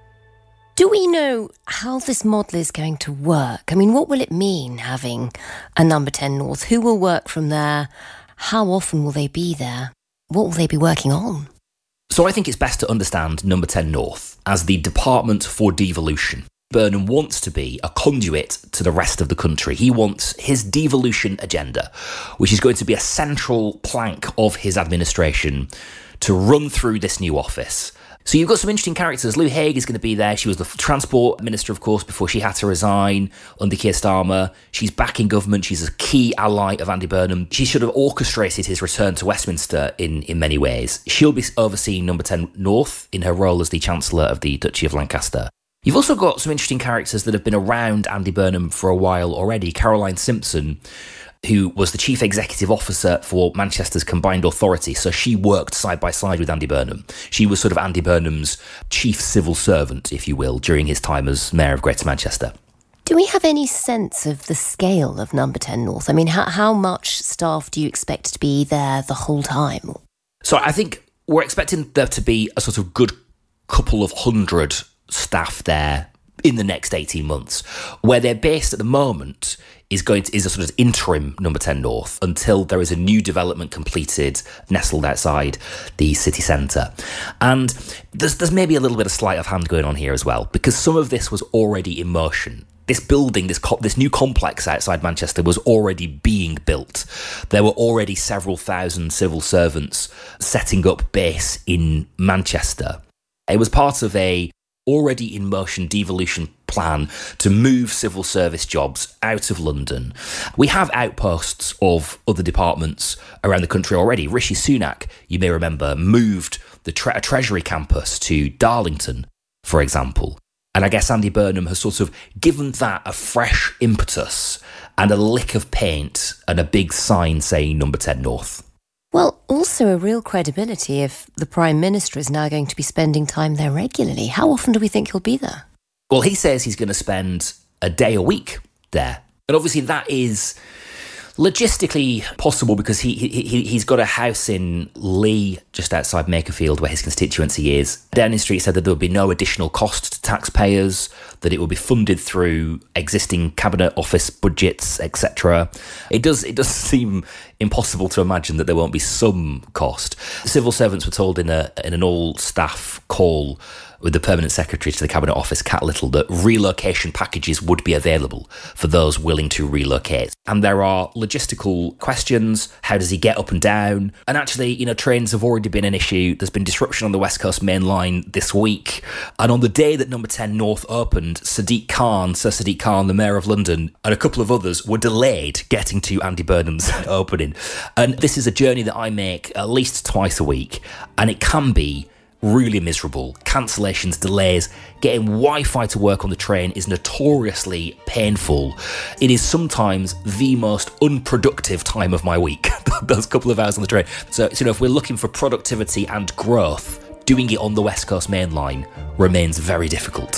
Do we know how this model is going to work? I mean, what will it mean having a Number 10 North? Who will work from there? How often will they be there? What will they be working on? So I think it's best to understand Number 10 North as the Department for Devolution. Burnham wants to be a conduit to the rest of the country. He wants his devolution agenda, which is going to be a central plank of his administration, to run through this new office. So you've got some interesting characters. Lou Haig is going to be there. She was the Transport Minister, of course, before she had to resign under Keir Starmer. She's back in government. She's a key ally of Andy Burnham. She should have orchestrated his return to Westminster in many ways. She'll be overseeing Number 10 North in her role as the Chancellor of the Duchy of Lancaster. You've also got some interesting characters that have been around Andy Burnham for a while already. Caroline Simpson, who was the Chief Executive Officer for Manchester's Combined Authority. So she worked side by side with Andy Burnham. She was sort of Andy Burnham's chief civil servant, if you will, during his time as Mayor of Greater Manchester. Do we have any sense of the scale of Number 10 North? I mean, how much staff do you expect to be there the whole time? So I think we're expecting there to be a sort of good couple of hundred staff there in the next 18 months. Where they're based at the moment is a sort of interim Number 10 North until there is a new development completed, nestled outside the city centre. And there's maybe a little bit of sleight of hand going on here as well, because some of this was already in motion. This building, this new complex outside Manchester was already being built. There were already several thousand civil servants setting up base in Manchester. It was part of a already in motion devolution plan to move civil service jobs out of London. We have outposts of other departments around the country already. Rishi Sunak, you may remember, moved the Treasury campus to Darlington, for example. And I guess Andy Burnham has sort of given that a fresh impetus and a lick of paint and a big sign saying Number 10 North. Well, also a real credibility if the Prime Minister is now going to be spending time there regularly. How often do we think he'll be there? Well, he says he's going to spend a day a week there. And obviously that is logistically possible because he's got a house in Lee, just outside Makerfield, where his constituency is. Downing Street said that there would be no additional cost to taxpayers, that it will be funded through existing Cabinet Office budgets, etc. It does seem impossible to imagine that there won't be some cost. Civil servants were told in an all-staff call with the Permanent Secretary to the Cabinet Office, Kat Little, that relocation packages would be available for those willing to relocate. And there are logistical questions. How does he get up and down? And actually, trains have already been an issue. There's been disruption on the West Coast Main Line this week. And on the day that Number 10 North opened, Sir Sadiq Khan, the Mayor of London, and a couple of others were delayed getting to Andy Burnham's opening. And this is a journey that I make at least twice a week. And it can be really miserable. Cancellations, delays, getting Wi-Fi to work on the train is notoriously painful. It is sometimes the most unproductive time of my week, those couple of hours on the train. So, if we're looking for productivity and growth, doing it on the West Coast Main Line remains very difficult.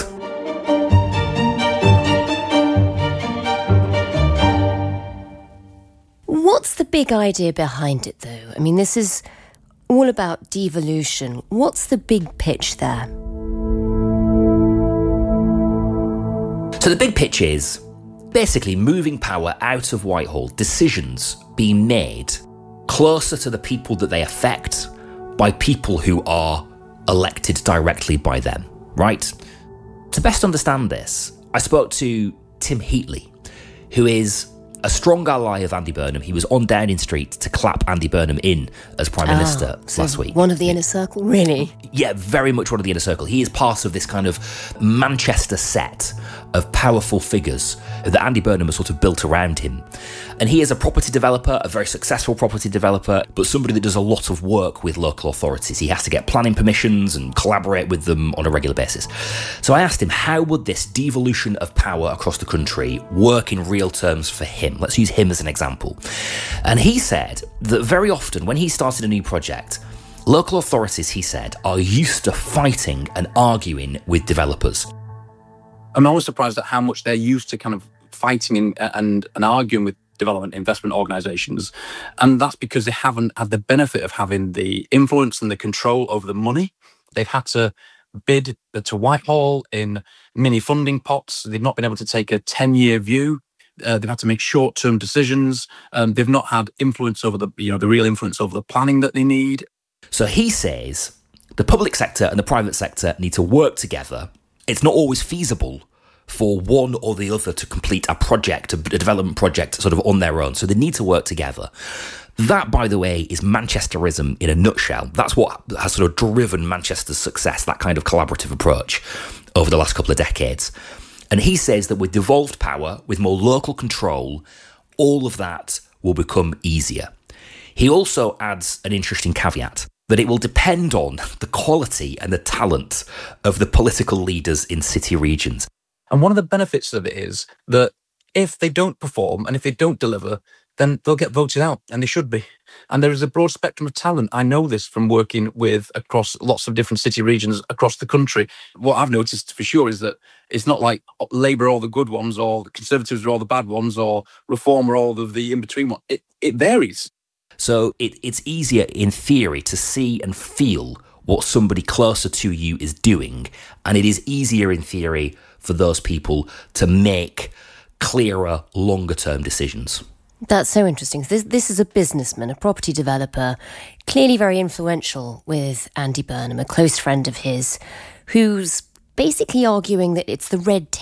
What's the big idea behind it, though? I mean, this is all about devolution. What's the big pitch there? So the big pitch is basically moving power out of Whitehall, decisions being made closer to the people that they affect by people who are elected directly by them, right? To best understand this, I spoke to Tim Heatley, who is a strong ally of Andy Burnham. He was on Downing Street to clap Andy Burnham in as Prime Minister last week. One of the inner circle, really? Yeah, very much one of the inner circle. He is part of this kind of Manchester set of powerful figures that Andy Burnham has sort of built around him. And he is a property developer, a very successful property developer, but somebody that does a lot of work with local authorities. He has to get planning permissions and collaborate with them on a regular basis. So I asked him, how would this devolution of power across the country work in real terms for him? Let's use him as an example. And he said that very often when he started a new project, local authorities, he said, are used to fighting and arguing with developers. I'm always surprised at how much they're used to kind of fighting and arguing with development investment organisations. And that's because they haven't had the benefit of having the influence and the control over the money They've had to bid to Whitehall in mini funding pots. They've not been able to take a 10-year view. They've had to make short-term decisions. They've not had influence over the real influence over the planning that they need. So he says the public sector and the private sector need to work together. It's not always feasible for one or the other to complete a project, a development project, sort of on their own. So they need to work together. That, by the way, is Manchesterism in a nutshell. That's what has sort of driven Manchester's success, that kind of collaborative approach over the last couple of decades. And he says that with devolved power, with more local control, all of that will become easier. He also adds an interesting caveat, that it will depend on the quality and the talent of the political leaders in city regions. And one of the benefits of it is that if they don't perform and if they don't deliver, then they'll get voted out, and they should be. And there is a broad spectrum of talent. I know this from working with across lots of different city regions across the country. What I've noticed for sure is that it's not like Labour are all the good ones, or the Conservatives are all the bad ones, or Reform are all the in-between ones. It varies. So it's easier in theory to see and feel what somebody closer to you is doing. And it is easier in theory for those people to make clearer, longer-term decisions. That's so interesting. This is a businessman, a property developer, clearly very influential with Andy Burnham, a close friend of his, who's basically arguing that it's the red tape